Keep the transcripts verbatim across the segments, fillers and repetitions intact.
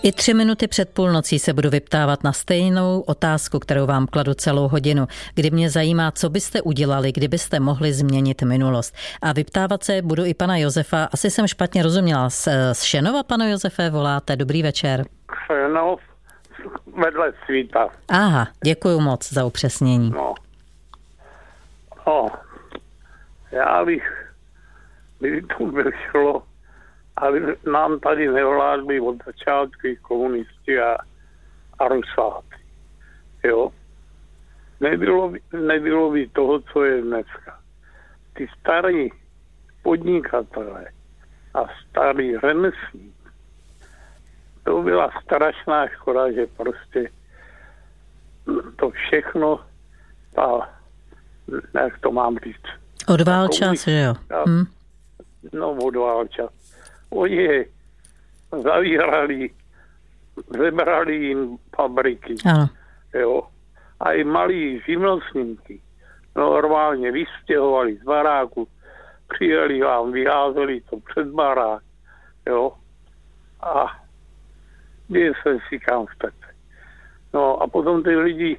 I tři minuty před půlnocí se budu vyptávat na stejnou otázku, kterou vám kladu celou hodinu, kdy mě zajímá, co byste udělali, kdybyste mohli změnit minulost. A vyptávat se budu i pana Josefa. Asi jsem špatně rozuměla. Z, z Šenova, pane Josefe, voláte. Dobrý večer. Šenov vedle Svíta. Aha, děkuju moc za upřesnění. No. No. Já bych, kdyby to by šlo, ale nám tady nevládli od začátku komunisti a, a Rusáci. Jo. Nebylo by, nebylo by toho, co je dneska. Ty starý podnikatelé a starý řemeslník, to byla strašná škoda, že prostě to všechno, ta, jak to mám říct. Odvál čas, že jo? Hm. No, odvál čas. Oni je zavírali, zebrali jim fabriky. Ano. Jo. A i malí živnostníky normálně vystěhovali z baráku, přijeli vám, vyházeli to před barák. Jo. A kde se si kam chcete. No a potom ty lidi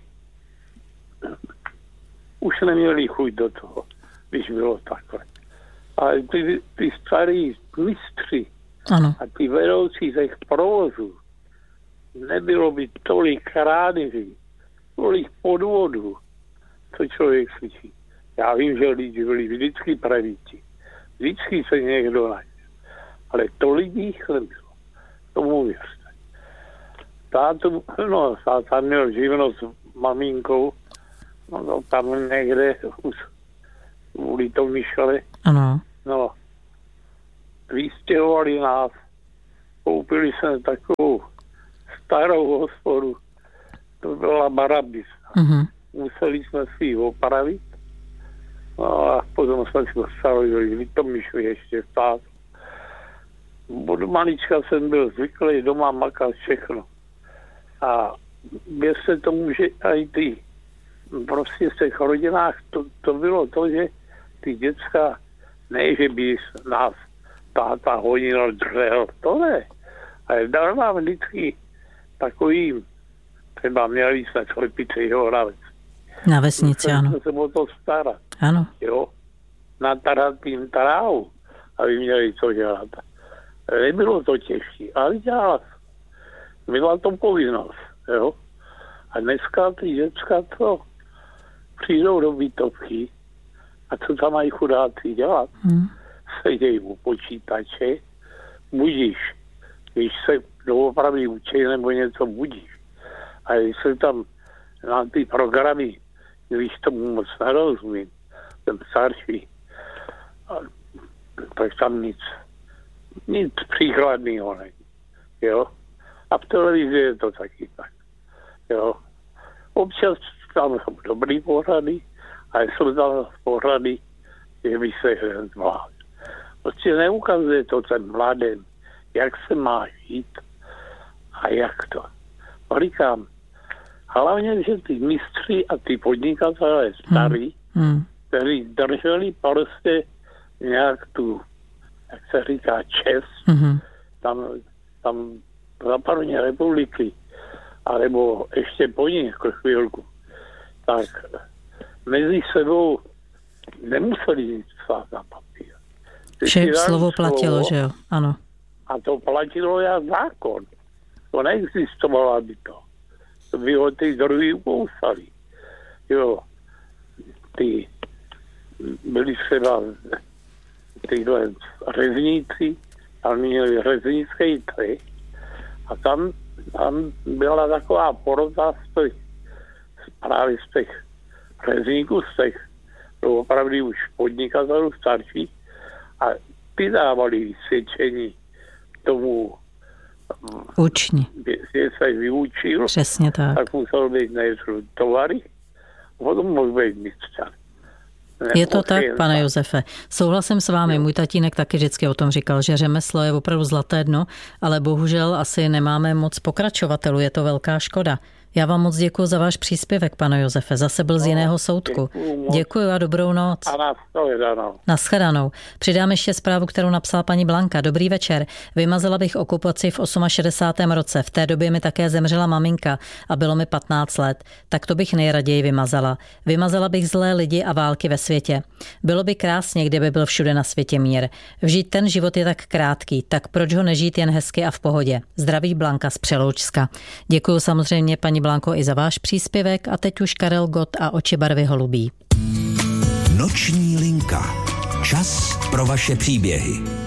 už neměli chuť do toho, když bylo takhle. Ale ty, ty starý mistři ano. A ty vedoucí těch provozů, nebylo by tolik krádeží, tolik podvodů, co člověk slyší. Já vím, že lidi byli vždycky pravíti. Vždycky se někdo najde. Ale to lidí nebylo. Tomu věřte. Tátu, no, táta měl živnost s maminkou, no, no tam někde už u Litomyšle. Ano. No, vystěhovali nás, koupili jsme takovou starou hospodu, to byla Barabisa. Mm-hmm. Museli jsme si ji opravit, no a potom jsme si postavili v Litomyšli ještě stát. Od malička jsem byl zvyklý doma makat všechno. A věřte tomu, že i ty, prostě v těch rodinách to, to bylo to, že ty děcka, ne, že by nás táta honil, dřel, to ne. Ale dal nám vždycky takovým, třeba měli jsme slepice Horavec. Na vesnici, ano. Museli jsme se o to starat. Ano. Jo. Natarat jim trávu, aby měli co dělat. Nebylo to těžké, ale dělat. Byla to povinnost, jo. A dneska ty děcka to přijdou do bytovky a co tam mají chudáci dělat? Hmm. Sedějí u počítače, budíš. Když se doopravdy učí nebo něco budíš. A jestli tam na ty programy, když tomu moc nerozumím, ten starší, tak tam nic, nic příkladného není. Jo? A v televizi je to taky tak. Jo? Občas tam jsou dobrý pořady, a jsou tam pořady, že by se jen zvládl. Prostě neukazuje to ten mladým, jak se má žít a jak to. A říkám, hlavně, že ty mistři a ty podnikatelé starí, hmm. Hmm. kteří drželi prostě nějak tu, jak se říká, čest, hmm. tam, tam za první republiky, alebo ještě po ní jako chvílku, tak mezi sebou nemuseli nic psát na papír. Vše slovo platilo, že jo? Ano. A to platilo jak zákon. To neexistovalo, aby to. To by ho ty druhý upousali. Jo. Ty byli třeba tyhle řezníci, tam měli řeznické trhy a tam, tam byla taková porota z těch, právě z těch řezníků, z těch opravdu už podnikatelů starší a ty dávali vysvědčení tomu učni. Že se vyučil, přesně tak. Tak musel být nejprve tovary, a potom mohl být mistřan. Je to tak, pane Josefe. Souhlasím s vámi. Můj tatínek taky vždycky o tom říkal, že řemeslo je opravdu zlaté dno, ale bohužel asi nemáme moc pokračovatelů. Je to velká škoda. Já vám moc děkuji za váš příspěvek, pane Josefe. Zase byl no, z jiného soudku. Děkuji a dobrou noc. A nashledanou. Nashledanou. Přidám ještě zprávu, kterou napsala paní Blanka. Dobrý večer. Vymazala bych okupaci v šedesátém osmém roce. V té době mi také zemřela maminka a bylo mi patnáct let. Tak to bych nejraději vymazala. Vymazala bych zlé lidi a války ve světě. Bylo by krásně, kdyby byl všude na světě mír. Vžít ten život je tak krátký, tak proč ho nežít jen hezky a v pohodě. Zdraví Blanka z Přeloučska. Děkuji samozřejmě paní Blanko i za váš příspěvek a teď už Karel Gott a Oči barvy holubí. Noční linka. Čas pro vaše příběhy.